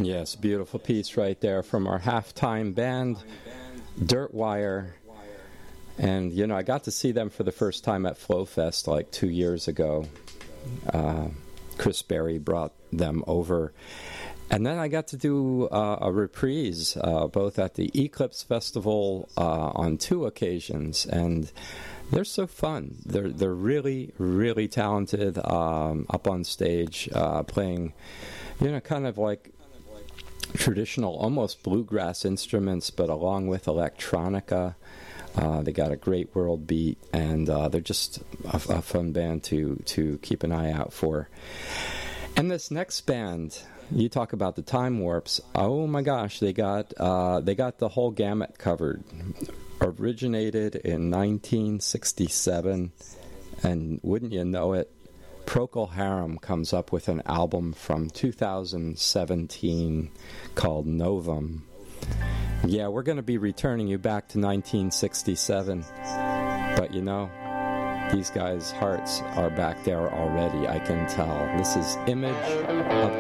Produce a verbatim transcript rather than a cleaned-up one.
Yes, beautiful piece right there from our halftime band, Dirtwire. And, you know, I got to see them for the first time at Flowfest like two years ago. Uh, Chris Berry brought them over. And then I got to do uh, a reprise, uh, both at the Eclipse Festival uh, on two occasions. And they're so fun. They're they're really, really talented um, up on stage, uh, playing, you know, kind of like traditional, almost bluegrass instruments, but along with electronica. Uh, they got a great world beat, and uh, they're just a, a fun band to, to keep an eye out for. And this next band, you talk about the time warps. Oh my gosh, they got uh, they got the whole gamut covered. Originated in nineteen sixty-seven, and wouldn't you know it, Procol Harum comes up with an album from two thousand seventeen called Novum. Yeah, we're going to be returning you back to nineteen sixty-seven, but you know, these guys' hearts are back there already, I can tell. This is Image of